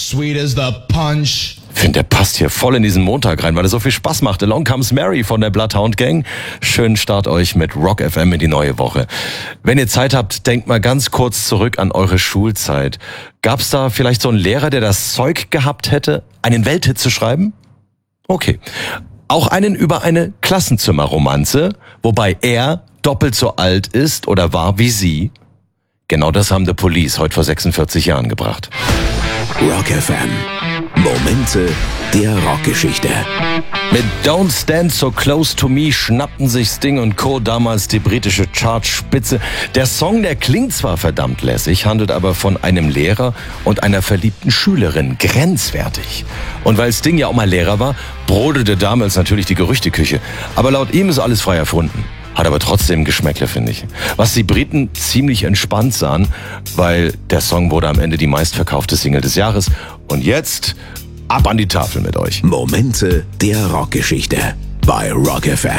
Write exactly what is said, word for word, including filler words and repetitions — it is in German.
sweet as the punch. Ich finde, der passt hier voll in diesen Montag rein, weil er so viel Spaß macht. Along Comes Mary von der Bloodhound Gang. Schönen Start euch mit Rock F M in die neue Woche. Wenn ihr Zeit habt, denkt mal ganz kurz zurück an eure Schulzeit. Gab's da vielleicht so einen Lehrer, der das Zeug gehabt hätte, einen Welthit zu schreiben? Okay. Auch einen über eine Klassenzimmerromanze, wobei er doppelt so alt ist oder war wie sie? Genau das haben The Police heute vor sechsundvierzig Jahren gebracht. Rock F M. Momente der Rockgeschichte. Mit Don't Stand So Close to Me schnappten sich Sting und Co. damals die britische Chartspitze. Der Song, der klingt zwar verdammt lässig, handelt aber von einem Lehrer und einer verliebten Schülerin. Grenzwertig. Und weil Sting ja auch mal Lehrer war, brodelte damals natürlich die Gerüchteküche. Aber laut ihm ist alles frei erfunden. Hat aber trotzdem Geschmäckle, finde ich. Was die Briten ziemlich entspannt sahen, weil der Song wurde am Ende die meistverkaufte Single des Jahres. Und jetzt ab an die Tafel mit euch. Momente der Rockgeschichte bei Rock F M.